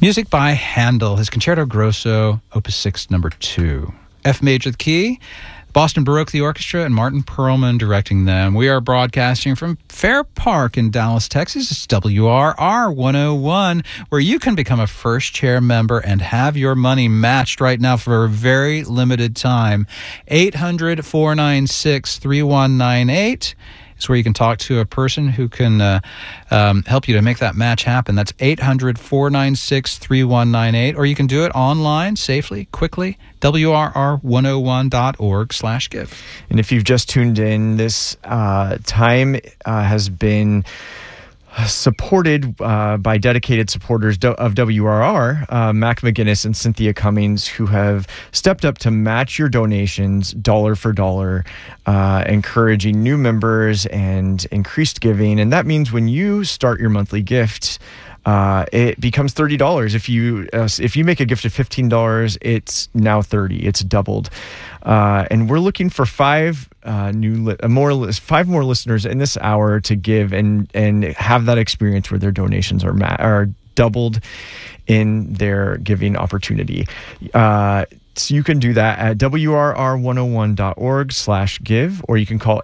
Music by Handel, his Concerto Grosso, Opus 6, number 2. F major the key, Boston Baroque the orchestra, and Martin Perlman directing them. We are broadcasting from Fair Park in Dallas, Texas. It's WRR 101, where you can become a first chair member and have your money matched right now for a very limited time. 800-496-3198. It's where you can talk to a person who can help you to make that match happen. That's 800-496-3198. Or you can do it online, safely, quickly, WRR101.org/give. And if you've just tuned in, this time has been supported by dedicated supporters of WRR, Mac McGinnis and Cynthia Cummings, who have stepped up to match your donations dollar for dollar, encouraging new members and increased giving. And that means when you start your monthly gift, it becomes $30. If you make a gift of $15, it's now $30. It's doubled. And we're looking for five more listeners in this hour to give and have that experience where their donations are doubled in their giving opportunity. So you can do that at WRR101.org/give, or you can call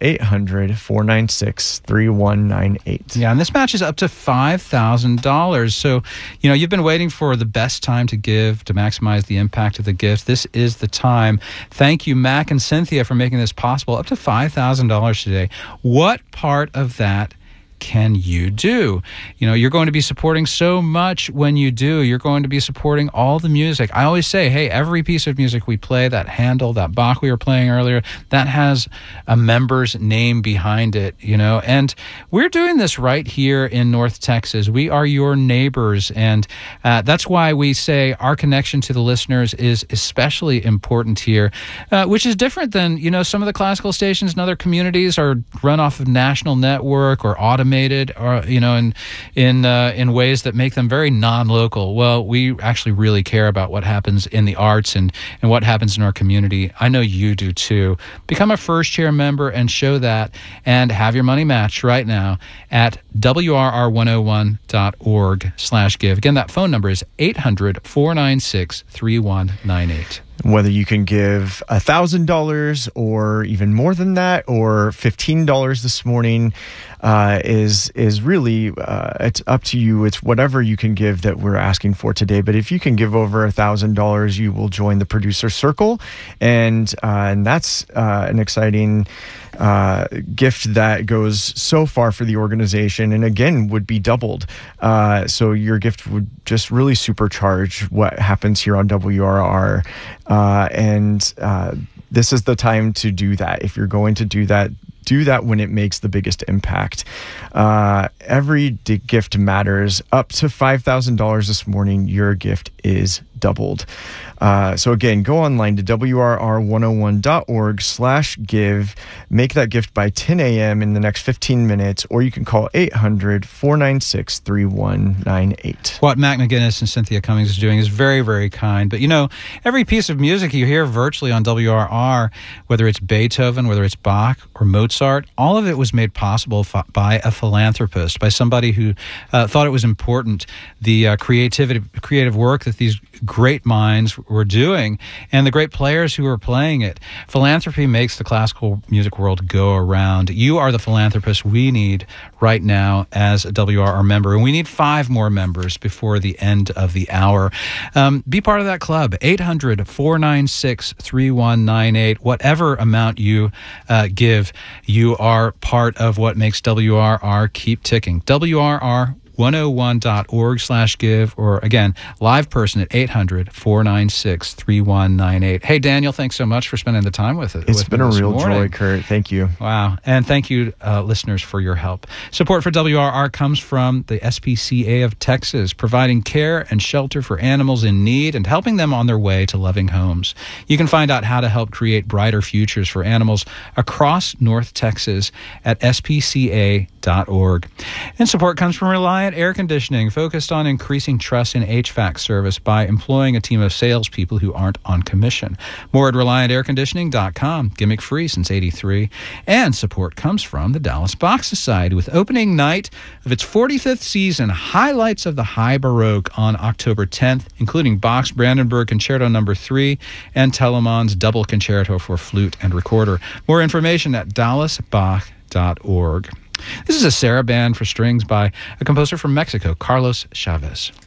800-496-3198. Yeah, and this match is up to $5,000. So, you've been waiting for the best time to give, to maximize the impact of the gift. This is the time. Thank you, Mac and Cynthia, for making this possible. Up to $5,000 today. What part of that can you do? You're going to be supporting so much when you do. You're going to be supporting all the music. I always say, hey, every piece of music we play, that Handel, that Bach we were playing earlier, that has a member's name behind it, and we're doing this right here in North Texas. We are your neighbors, and that's why we say our connection to the listeners is especially important here, which is different than, some of the classical stations in other communities are run off of national network or automated, or in ways that make them very non-local. Well, we actually really care about what happens in the arts and what happens in our community. I know you do too. Become a first chair member and show that, and have your money matched right now at WRR101.org/give. Again, that phone number is 800-496-3198. Whether you can give $1,000 or even more than that, or $15 this morning, is really it's up to you. It's whatever you can give that we're asking for today. But if you can give over $1,000, you will join the Producer Circle, and that's an exciting gift that goes so far for the organization, and again would be doubled. So your gift would just really supercharge what happens here on WRR. And this is the time to do that. If you're going to do that when it makes the biggest impact. Every gift matters. Up to $5,000 this morning, your gift is doubled. So again, go online to WRR101.org/give. Make that gift by 10 a.m. in the next 15 minutes, or you can call 800-496-3198. What Mac McGinnis and Cynthia Cummings is doing is very, very kind. But every piece of music you hear virtually on WRR, whether it's Beethoven, whether it's Bach or Mozart, all of it was made possible by a philanthropist, by somebody who thought it was important, the creative work that these great minds were doing, and the great players who were playing it. Philanthropy makes the classical music world go around. You are the philanthropist we need right now as a WRR member, and we need 5 more members before the end of the hour. Be part of that club. 800-496-3198. Whatever amount you give, you are part of what makes WRR keep ticking. WRR101.org/give, or again, live person at 800-496-3198. Hey, Daniel, thanks so much for spending the time with us. It's been a real joy, Kurt. Thank you. Wow. And thank you, listeners, for your help. Support for WRR comes from the SPCA of Texas, providing care and shelter for animals in need and helping them on their way to loving homes. You can find out how to help create brighter futures for animals across North Texas at spca.org. And support comes from Reliant Reliant Air Conditioning, focused on increasing trust in HVAC service by employing a team of salespeople who aren't on commission. More at ReliantAirConditioning.com. Gimmick free since '83. And support comes from the Dallas Bach Society with opening night of its 45th season, Highlights of the High Baroque, on October 10th, including Bach's Brandenburg Concerto No. 3 and Telemann's Double Concerto for Flute and Recorder. More information at dallasbach.org. This is a saraband for strings by a composer from Mexico, Carlos Chavez.